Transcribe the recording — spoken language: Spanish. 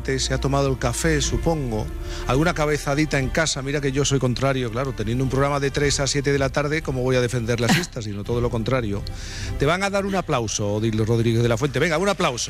Fuente, se ha tomado el café, supongo, alguna cabezadita en casa. Mira que yo soy contrario, claro, teniendo un programa de 3 a 7 de la tarde, ¿cómo voy a defender la siesta? Sino todo lo contrario. Te van a dar un aplauso, Odile Rodríguez de la Fuente. Venga, un aplauso.